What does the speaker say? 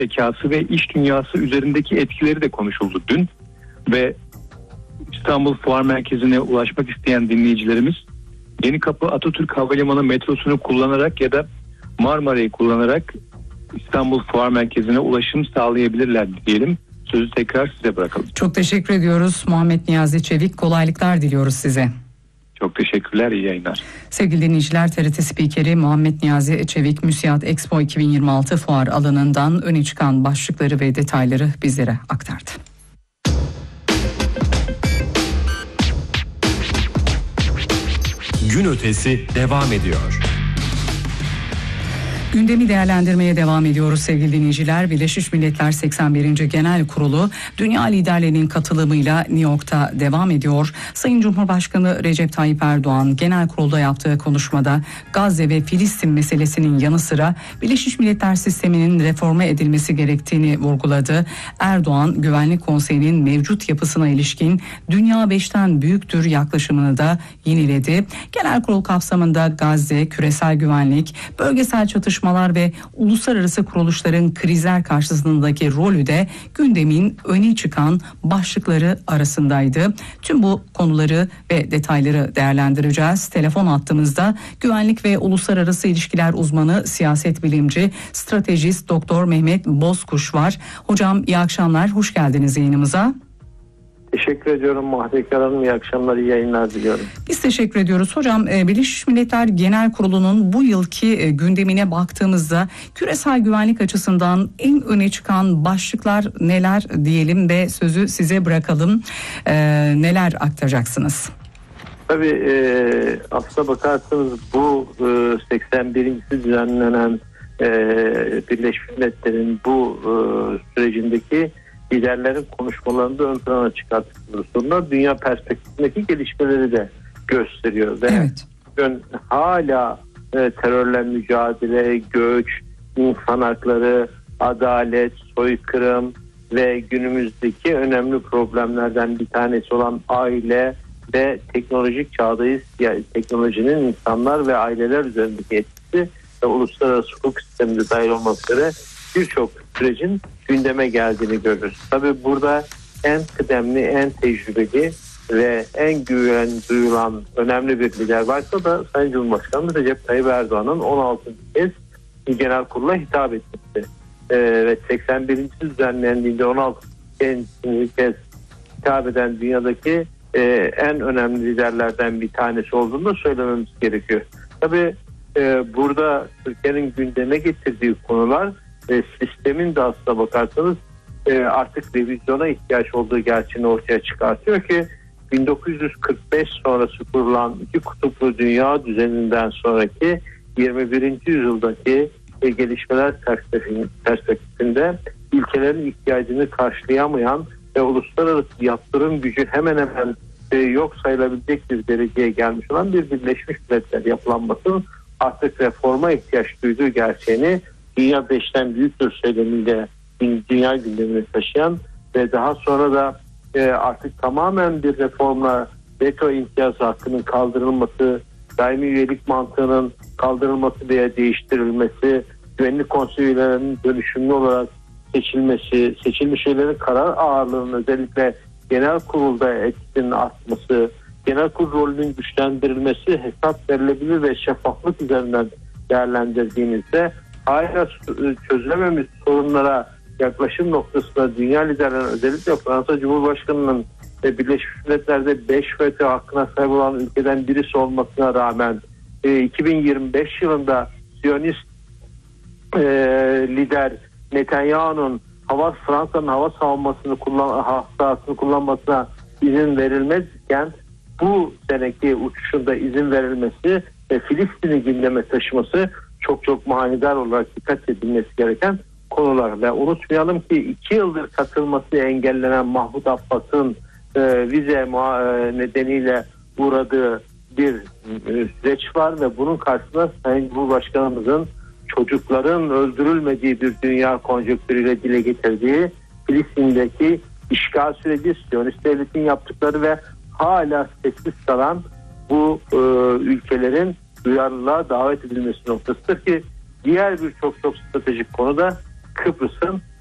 zekası ve iş dünyası üzerindeki etkileri de konuşuldu dün. Ve İstanbul Fuar Merkezi'ne ulaşmak isteyen dinleyicilerimiz Yenikapı Atatürk Havalimanı metrosunu kullanarak ya da Marmara'yı kullanarak İstanbul Fuar Merkezi'ne ulaşım sağlayabilirler diyelim. Sözü tekrar size bırakalım. Çok teşekkür ediyoruz Muhammed Niyazi Çevik. Kolaylıklar diliyoruz size. Çok teşekkürler, iyi yayınlar. Sevgili dinleyiciler, TRT spikeri Muhammed Niyazi Çevik, Müsiat Expo 2026 fuar alanından öne çıkan başlıkları ve detayları bizlere aktardı. Gün ötesi devam ediyor. Gündemi değerlendirmeye devam ediyoruz sevgili dinleyiciler. Birleşmiş Milletler 81. Genel Kurulu dünya liderlerinin katılımıyla New York'ta devam ediyor. Sayın Cumhurbaşkanı Recep Tayyip Erdoğan genel kurulda yaptığı konuşmada Gazze ve Filistin meselesinin yanı sıra Birleşmiş Milletler sisteminin reforme edilmesi gerektiğini vurguladı. Erdoğan Güvenlik Konseyi'nin mevcut yapısına ilişkin dünya 5'ten büyüktür yaklaşımını da yeniledi. Genel kurul kapsamında Gazze, küresel güvenlik, bölgesel çatışmalar ve uluslararası kuruluşların krizler karşısındaki rolü de gündemin öne çıkan başlıkları arasındaydı. Tüm bu konuları ve detayları değerlendireceğiz. Telefon hattımızda güvenlik ve uluslararası ilişkiler uzmanı, siyaset bilimci, stratejist Doktor Mehmet Bozkuş var. Hocam iyi akşamlar, hoş geldiniz yayınımıza. Teşekkür ediyorum Mahrekar Hanım. İyi akşamlar, iyi yayınlar diliyorum. Biz teşekkür ediyoruz. Hocam Birleşmiş Milletler Genel Kurulu'nun bu yılki gündemine baktığımızda küresel güvenlik açısından en öne çıkan başlıklar neler diyelim ve sözü size bırakalım. Neler aktaracaksınız? Tabii aslına bakarsanız bu 81. düzenlenen Birleşmiş Milletler'in bu sürecindeki liderlerin konuşmalarında ön plana çıkarttıkları sorunlar dünya perspektifindeki gelişmeleri de gösteriyor. Ve evet, bugün hala terörle mücadele, göç, insan hakları, adalet, soykırım ve günümüzdeki önemli problemlerden bir tanesi olan aile ve teknolojik çağdayız. Yani teknolojinin insanlar ve aileler üzerindeki etkisi ve uluslararası hukuk sisteminde dahil olmak üzere birçok sürecin gündeme geldiğini görürüz. Tabii burada en kıdemli, en tecrübeli ve en güven duyulan önemli bir lider varsa da Sayın Cumhurbaşkanı Recep Tayyip Erdoğan'ın 16. kez genel kurula hitap etmesi ve 81. düzenlendiğinde 16. kez hitap eden dünyadaki en önemli liderlerden bir tanesi olduğunu da söylememiz gerekiyor. Tabii burada Türkiye'nin gündeme getirdiği konular sistemin de aslına bakarsanız artık revizyona ihtiyaç olduğu gerçeğini ortaya çıkartıyor ki 1945 sonrası kurulan iki kutuplu dünya düzeninden sonraki 21. yüzyıldaki gelişmeler perspektifinde ülkelerin ihtiyacını karşılayamayan ve uluslararası yatırım gücü hemen hemen yok sayılabilecek bir dereceye gelmiş olan bir Birleşmiş Milletler yapılanmasının artık reforma ihtiyaç duyduğu gerçeğini dünya 5'ten büyüktür söylemiyle dünya gündemine taşıyan ve daha sonra da artık tamamen bir reformla veto imtiyazı hakkının kaldırılması, daimi üyelik mantığının kaldırılması veya değiştirilmesi, güvenlik konseylerinin dönüşümlü olarak seçilmesi, seçilmiş üyelerin karar ağırlığının özellikle genel kurulda etkisinin artması, genel kurul rolünün güçlendirilmesi, hesap verilebilir ve şeffaflık üzerinden değerlendirdiğimizde hala çözülememiş sorunlara yaklaşım noktasında dünya liderlerinin özellikle Fransa Cumhurbaşkanı'nın Birleşmiş Milletler'de 5 veto hakkına sahip olan ülkeden birisi olmasına rağmen 2025 yılında Siyonist lider Netanyahu'nun Fransa'nın hava savunmasını kullanmasına izin verilmezken bu seneki uçuşunda izin verilmesi ve Filistin'i gündeme taşıması çok manidar olarak dikkat edilmesi gereken konular. Ve unutmayalım ki 2 yıldır katılması engellenen Mahmut Abbas'ın vize nedeniyle uğradığı bir süreç var ve bunun karşısında Sayın Cumhurbaşkanımızın çocukların öldürülmediği bir dünya konjonktürüyle dile getirdiği Filistin'deki işgal süreci, Siyonist devletin yaptıkları ve hala sessiz kalan bu ülkelerin duyarlılığa davet edilmesi noktasıdır ki diğer birçok stratejik konuda Kıbrıs'ın